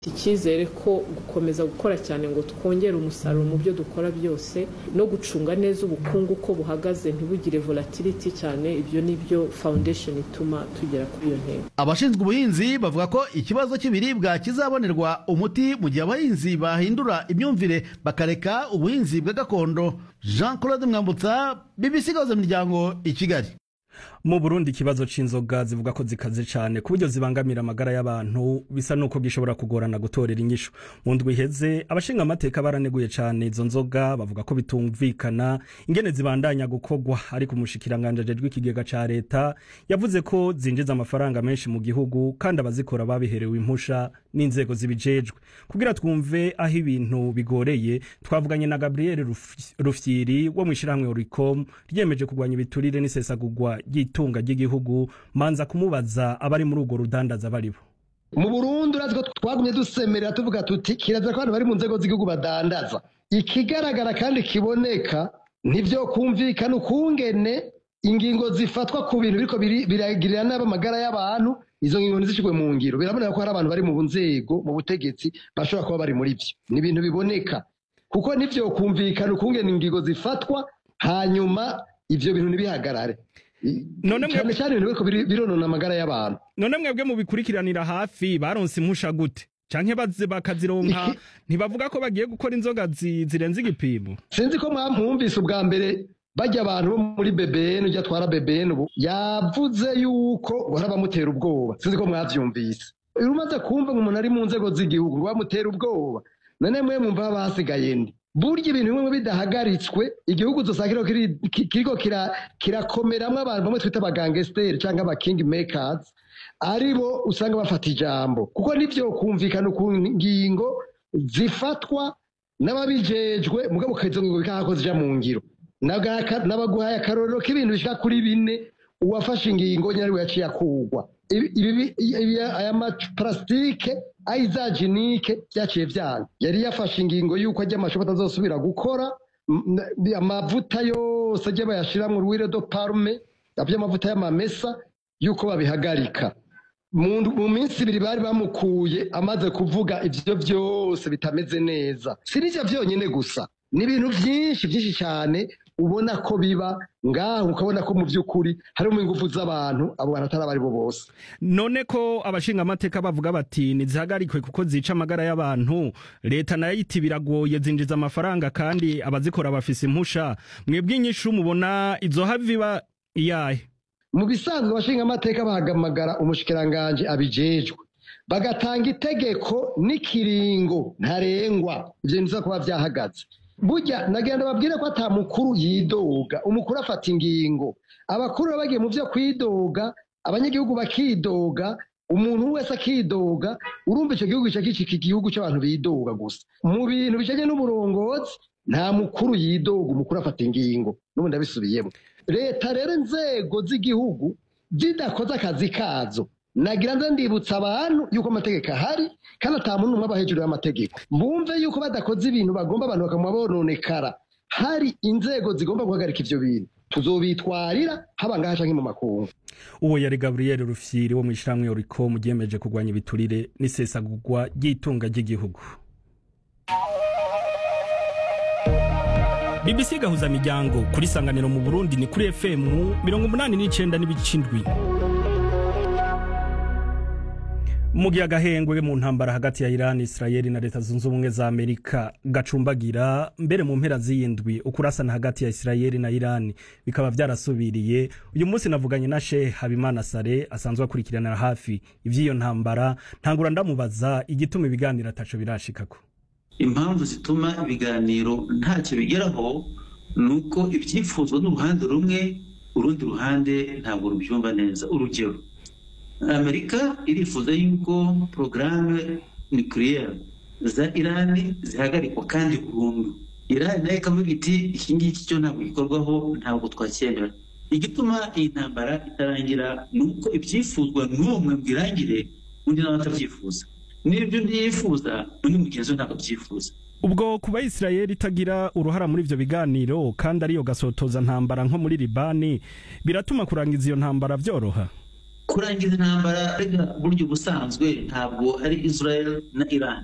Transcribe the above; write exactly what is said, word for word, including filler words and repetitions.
icyizere ko gukomeza gukora cyane ngo twongere umusaruro mu byo dukora byose no gucunga neza ubukungu ko buhagaze ntibugire volatility cyane, ibyo nibyo foundation ituma tugera kuri iyo ntego. Abashinzwe ubuhinzi bavuga ko ikibazo cy'ibiribwa kizabonerwa umuti mu gihe abahinzi bahindura imyumvire bakareka ubuhinzi bwa gakondo. Jean Claude Mwambutsa, B B C Gahuza Miryango, i Kigali. Mu Burundi ikibazo c'inzoga zivuga ko zikaze cyane ku buryo zibangamira amagara y'abantu, bisa nuko gishobora kugorana gutorera inyishu. Mu ndwi iheze abashinga amateka baraneguye cyane izo nzoga, bavuga ko bitumvikana ingene zibandanya gukogwa, ariko umushikiranganje ajejwe ikigega ca leta yavuze ko zinjiza amafaranga menshi mu gihugu kandi abazikora babiherewe impusha n'inzego zibijejwe. Kugira twumve aho ibintu bigoreye, twavuganye na Gabriel Rufyiri wo mwishirahamwe Oricom ryemeje kugwanya ibiturire n'isesagurwa ry'itunga ry'igihugu. Manza kumubaza abari muri ugo rudandaza baribo. Mu Burundi uraziko twagumye dusemerera tuvuga tuti kirazira ko abantu bari mu nzego z'igihugu badandaza. Ikigaragara kandi kiboneka nivyo kumvikana ukungene ingingo zifatwa ku bintu biriko biragirira n'abamagara y'abantu, izo ngingo nizishigwe mu ngiro. Biraboneka ko hari abantu bari mu nzego mu butegetsi bashobora kuba bari muri byo. Ni ibintu biboneka kuko nivyo kumvikana ukungene ingingo zifatwa hanyuma ivyo bintu nibihagarare. None mwebwe cyane biriko bironona amagara y'abantu. None mwebwe mu bikurikiranira hafi baronse impusha gute? Canke baze bakazironka ntibavuga ko bagiye gukora inzoga zirenze igipimo? Sinzi ko mwamwumvise ubwa mbere bajya abantu bo muri B B N ujya twara B B N ubu yavuze yuko barabamutera ubwoba. Sinzi ko mwavyumvise. Urumaze kumva umuntu ari mu nzego z'igihugu bamutera ubwoba. None mwe mwumva basigaye ndi burya ibintu bimwe bidahagaritswe igihugu zosakira kiriko kirakomeramwe abantu bamwe twita abagangesteri cyangwa aba king makers, aribo usanga bafata ijambo kuko nivyo kumvikana ku ngingo zifatwa n'ababijejwe mugabo kazo ngingo bikahako zija mu ngiro. Nabaguhaye akarorero k'ibintu bishika kuri bine uwafashe ingingo nyari yaciye akugwa. Ibi aya ma plastike aizaginike byaciye byanga. Yari yafashe ingingo yuko ajya amashobora azosubira gukora amavuta yose ajya bayashira mu ruwire do parme, abyo amavuta y'amamesa yuko babihagarika. Mu minsi ibiri bari bamukuye amaze kuvuga ivyo byose bitameze neza. Sinije byonyine gusa, ni ibintu byinshi byinshi cyane ubona ko biba ngaho, ukabona ko mu by'ukuri harimo ingufu z'abantu abo bantu atari bari bo bose. None ko abashinga amateka bavuga bati nizihagarikwe kuko zica amagara y'abantu, leta nayo iti biragoye zinjiza amafaranga kandi abazikora bafise impusha, mwebwe inyishu mubona izo haviba iyahe? Mu bisanzwe abashinga amateka bahagamagara umushikiranganje abijejwe bagatanga itegeko n'ikiringo ntarengwa ivyo niza kuba vyahagaze. Burya nagenda babwire ko ata mukuru yidoga, umukuru afata ingingo, abakuru bagiye mu byo kwidoga, abanyagihugu bakidoga, umuntu wese akidoga. Urumva icyo gihugu cyakiki igihugu cy'abantu bidoga gusa. Mu bintu bijanye n'uburongozi nta mukuru yidoga, umukuru afata ingingo. N'ubundi abisubiyemo. Leta rero inzego z'igihugu zidakoze akazi kazo, nagira nza ndibutsa abantu yuko amategeko ahari kandi ata muntu umwe aba hejuru y'amategeko. Mbumve yuko badakoze ibintu bagomba abantu bakamwa bononekara, hari inzego zigomba guhagarika ivyo bintu, tuzobitwarira haba ngaha canke mu makungu. Uwo yari Gabriel Rufyiri wo mwishramwe Oricom ryemeje kugwanya ibiturire n'isesagurwa ry'itunga ry'igihugu. B B C Gahuza Miryango kuri Sanganiro mu Burundi ni kuri F M mirongo umunani n'icenda n'ibicindwi. Mugiya gahengwe mu ntambara hagati ya Iran, Israel na Leta Zunze Ubumwe za Amerika gacumbagira mbere mu mpera z'indwi ukurasana hagati ya Israel na Iran bikaba byarasubiriye. Uyu munsi navuganye na Sheikh Habimana Sare asanzwe akurikirana hafi ivyiyo ntambara, ntangura ndamubaza igituma ibiganiro ataco birashikako. Impamvu zituma ibiganiro ntacyo bigeraho nuko ibyifuzwa n'uruhande rumwe urundi ruhande ntabwo rubyumva neza. Urugero, Amerika irifuza yuko programme nucléaire za Iran zihagarikwa kandi burundu. Iran nayo ikavuga iti iki ngiki cyo ntabwo gikorwaho, ntabwo twacyemera. Igituma iyi ntambara itarangira nuko ibyifuzwa n'umwe mbirangire undi nawe atabyifuza. Nibyo ndifuza undi mugenzi ntabwo byifuza. Ubwo kuba Israel itagira uruhara muri ivyo biganiro kandi ariyo gasotoza ntambara nko muri Libani biratuma kurangiza iyo ntambara vyoroha. kurangiza intambara buryo busanzwe ntabwo ari Israel na Iran